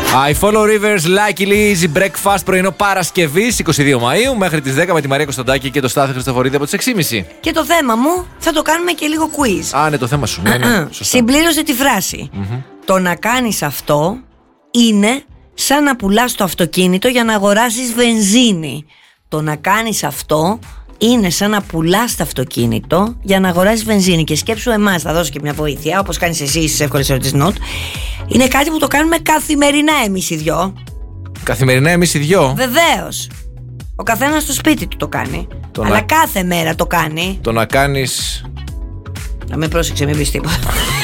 I follow rivers, luckily easy breakfast, πρωινό Παρασκευής 22 Μαΐου μέχρι τις 10 με τη Μαρία Κωνσταντάκη και το Στάθη Χριστοφορίδη από τις 6.30. Και το θέμα μου θα το κάνουμε και λίγο quiz. Α, ναι, το θέμα σου. Ναι, συμπλήρωσε τη φράση. Το να κάνεις αυτό είναι σαν να πουλάς το αυτοκίνητο για να αγοράσεις βενζίνη. Το να κάνεις αυτό είναι σαν να πουλάς το αυτοκίνητο για να αγοράσεις βενζίνη. Και σκέψου εμάς, θα δώσω και μια βοήθεια, όπως κάνεις εσύ στις εύκολες ερωτήσεις νοτ. Είναι κάτι που το κάνουμε καθημερινά εμείς οι δυο. Καθημερινά εμείς οι δυο. Βεβαίως. Ο καθένας στο σπίτι του το κάνει. Αλλά κάθε μέρα το κάνει. Το να κάνεις. Να με πρόσεξε, μην πεις τίποτα.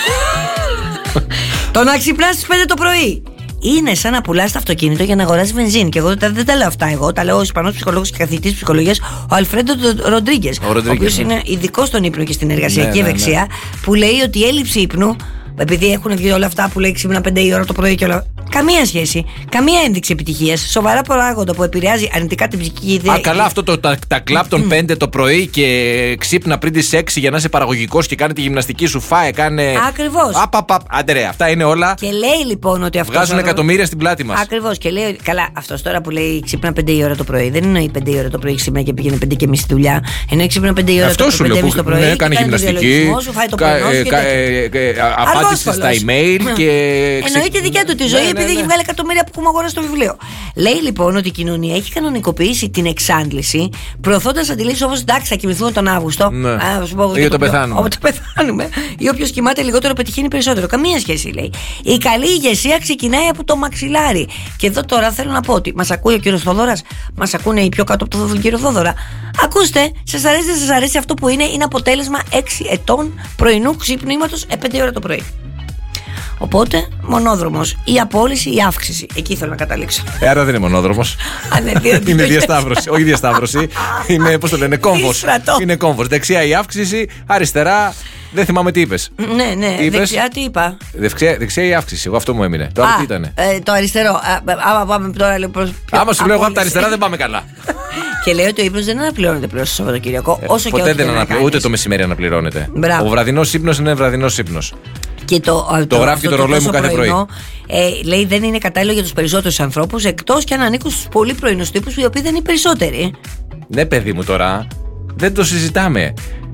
Το να ξυπνάς στις 5 το πρωί είναι σαν να πουλάς το αυτοκίνητο για να αγοράσεις βενζίνη. Και εγώ δεν τα λέω αυτά εγώ, τα λέω ο Ισπανός ψυχολόγος και καθηγητής ψυχολογίας, ο Αλφρέντο Ροντρίγκες, ο οποίος είναι ειδικός στον ύπνο και στην εργασιακή ευεξία, που λέει ότι η έλλειψη ύπνου, επειδή έχουν βγει όλα αυτά που λέει ξύπνα 5 η ώρα το πρωί και όλα. Καμία σχέση, καμία ένδειξη επιτυχίας. Σοβαρά παράγοντα που επηρεάζει αρνητικά την ψυχική ιδέα. Α, καλά, αυτό τα κλαπ των 5 το πρωί και ξύπνα πριν τις 6 για να είσαι παραγωγικός και κάνε τη γυμναστική σου, φάε, κάνε. Ακριβώς. Άντε ρε, αυτά είναι όλα. Και λέει λοιπόν ότι αυτό. Βγάζουν εκατομμύρια στην πλάτη μας. Ακριβώς. Και λέει, καλά, αυτός τώρα που λέει ξύπνα 5 η ώρα το πρωί, δεν εννοεί 5 η ώρα το πρωί ξύπνα και πήγαινε 5 και μισή στη δουλειά. Εννοεί ξύπνα 5 η ώρα το πρωί. Ναι, κάνει γυμναστική. Απάντησε στα email και. Εννοεί τη δικιά του τη ζωή επειδή έχει βγάλει εκατομμύρια που έχουμε αγοράσει στο βιβλίο. Λέει λοιπόν ότι η κοινωνία έχει κανονικοποιήσει την εξάντληση, προωθώντας αντιλήψεις όπως εντάξει, θα κοιμηθούμε τον Αύγουστο. Ή το πεθάνουμε. Ή όποιος κοιμάται λιγότερο πετυχαίνει περισσότερο. Καμία σχέση, λέει. Η καλή ηγεσία ξεκινάει από το μαξιλάρι. Και εδώ τώρα θέλω να πω ότι μας ακούει ο κύριος Θόδωρας, μας ακούνε οι πιο κάτω από τον κύριο Θόδωρα. Ακούστε, σας αρέσει, δεν σας αρέσει αυτό που είναι αποτέλεσμα 6 ετών πρωινού ξυπνήματος 5 ώρα το πρωί. Οπότε, μονόδρομος, η απόλυση, η αύξηση. Εκεί θέλω να καταλήξω. Άρα δεν είναι μονόδρομος. Είναι διασταύρωση. Όχι διασταύρωση. Είναι, πώς το λένε, κόμβος. Είναι κόμβος. Δεξιά η αύξηση, αριστερά. Δεν θυμάμαι τι είπες. Ναι. Δεξιά τι είπα. Δεξιά η αύξηση. Εγώ αυτό μου έμεινε. Το άλλο τι ήτανε. Το αριστερό. Άμα πάμε τώρα λίγο. Άμα σου λέω εγώ από τα αριστερά δεν πάμε καλά. Και λέει ότι ο ύπνος δεν αναπληρώνεται πλέον στο Σαββατοκύριακο. Ποτέ δεν αναπληρώνεται. Ούτε το μεσημέρι αναπληρώνεται. Ο βραδινός ύπνος είναι βραδινός ύπνος. Και το γράφει και το ρολόι μου κάθε πρωί. Λέει δεν είναι κατάλληλο για τους περισσότερους ανθρώπους, εκτός και αν ανήκουν στους πολύ πρωινούς τύπους, οι οποίοι δεν είναι περισσότεροι. Ναι, παιδί μου, τώρα δεν το συζητάμε.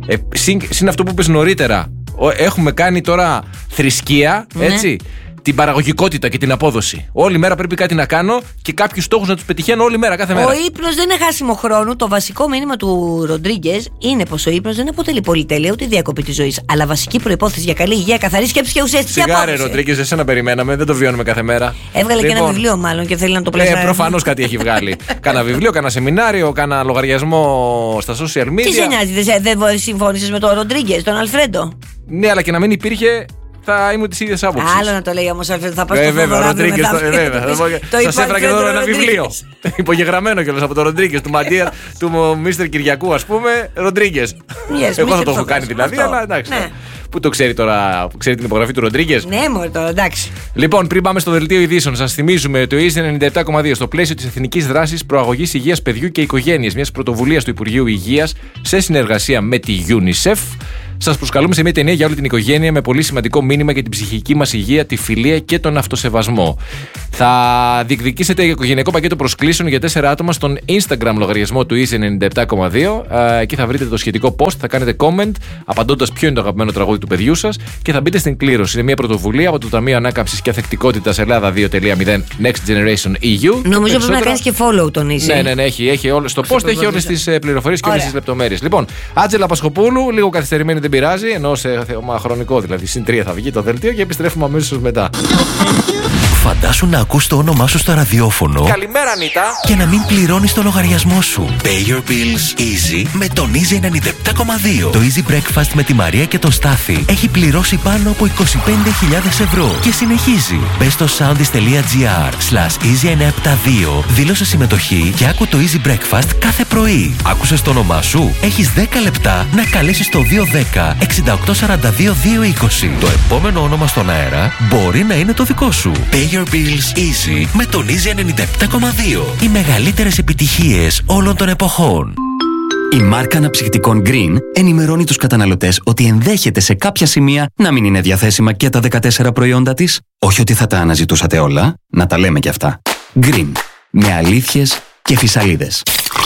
Συν αυτό που είπες νωρίτερα. Έχουμε κάνει τώρα θρησκεία, έτσι. Την παραγωγικότητα και την απόδοση. Όλη μέρα πρέπει κάτι να κάνω και κάποιους στόχους να τους πετυχαίνω όλη μέρα, κάθε μέρα. Ο ύπνος δεν είναι χάσιμο χρόνο. Το βασικό μήνυμα του Ροντρίγκες είναι πως ο ύπνος δεν αποτελεί πολυτέλεια ούτε διακοπή της ζωής, αλλά βασική προϋπόθεση για καλή υγεία, καθαρή σκέψη και ουσιαστική απόδοση. Σιγάρε, Ροντρίγκες, εσένα περιμέναμε, δεν το βιώνουμε κάθε μέρα. Έβγαλε και ένα βιβλίο, μάλλον, και θέλει να το πλασάρει. Προφανώς κάτι έχει βγάλει. Κάνα βιβλίο, κάνα σεμινάριο, κάνα λογαριασμό στα social media. Τι σε νοιάζει, δεν συμφώνησες με τον Ροντρίγκες, τον Αλφρέντο? Ναι, αλλά και να μην υπήρχε. Θα ήμουν τη ίδια άποψη. Άλλο να το λέει όμως, Αλφρέντο, θα πας στο Βέβαια, ο Ροντρίγκες. Σας έφερα και εδώ ένα βιβλίο. Υπογεγραμμένο κιόλας από τον Ροντρίγκες, του Μαντία, του Μίστερ Κυριακού, ας πούμε. Ροντρίγκες. Εγώ θα το έχω κάνει δηλαδή, αλλά εντάξει. Πού το ξέρει τώρα, ξέρει την υπογραφή του Ροντρίγκες. Ναι, μωρέ τώρα, εντάξει. Λοιπόν, πριν πάμε στο δελτίο ειδήσεων, σας θυμίζουμε το Easy 97,2 στο πλαίσιο της Εθνικής Δράσης Προαγωγής Υγείας Παιδιού και Οικογένειας, μιας πρωτοβουλίας του Υπουργείου Υγείας σε συνεργασία με τη UNICEF. Σας προσκαλούμε σε μια ταινία για όλη την οικογένεια με πολύ σημαντικό μήνυμα για την ψυχική μας υγεία, τη φιλία και τον αυτοσεβασμό. Θα διεκδικήσετε οικογενειακό πακέτο προσκλήσεων για 4 άτομα στον Instagram λογαριασμό του Easy 97,2. Εκεί θα βρείτε το σχετικό post, θα κάνετε comment απαντώντας ποιο είναι το αγαπημένο τραγούδι του παιδιού σας και θα μπείτε στην κλήρωση. Είναι μια πρωτοβουλία από το Ταμείο Ανάκαμψης και Αθεκτικότητας Ελλάδα 2.0 Next Generation EU. Νομίζω πρέπει να κάνεις και follow τον Easy. Ναι, έχει στο post έχει όλες τις πληροφορίες και όλες τις λεπτομέρειες. Λοιπόν, Άτζελα Πασχοπούλου, λίγο καθυστερημένη δεν πειράζει, ενώ σε θέμα χρονικό δηλαδή. Συν 3 θα βγει το δελτίο και επιστρέφουμε αμέσως μετά. Φαντάσου να ακούς το όνομά σου στο ραδιόφωνο. Καλημέρα, Νίτα. Και να μην πληρώνεις το λογαριασμό σου. Pay your bills easy με τον Easy 97,2. Το Easy Breakfast με τη Μαρία και τον Στάθη έχει πληρώσει πάνω από 25.000 ευρώ και συνεχίζει. Μπες στο soundis.gr/easy972, δήλωσε συμμετοχή και άκου το Easy Breakfast κάθε πρωί. Άκουσες το όνομά σου? Έχεις 10 λεπτά να καλέσεις το 210 6842 220. Το επόμενο όνομα στον αέρα μπορεί να είναι το δικό σου. Pay your bills easy με τον Easy 97,2. Οι μεγαλύτερες επιτυχίες όλων των εποχών. Η μάρκα αναψυκτικών Green ενημερώνει τους καταναλωτές ότι ενδέχεται σε κάποια σημεία να μην είναι διαθέσιμα και τα 14 προϊόντα της. Όχι ότι θα τα αναζητούσατε όλα. να τα λέμε κι αυτά. Green. Με αλήθειες και φυσαλίδες.